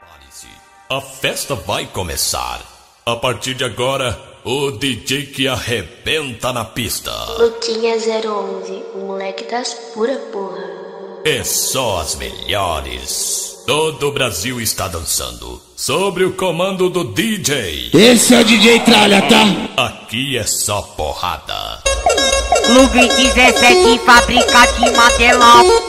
Prepare-se, a festa vai começar. A partir de agora, o DJ que arrebenta na pista. Luquinha 011, o moleque das pura porra. É só as melhores. Todo o Brasil está dançando sobre o comando do DJ. Esse é o DJ Tralha, tá? Aqui é só porrada. Clube 17, fábrica de Madelão.